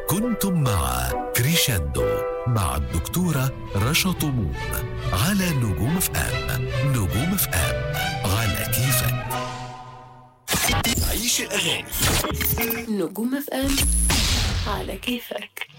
كنتم مع كريشاندو مع الدكتورة رشا طموم على نجوم اف ام. نجوم اف ام على كيفك. عيش الأغاني. نجوم اف ام على كيفك.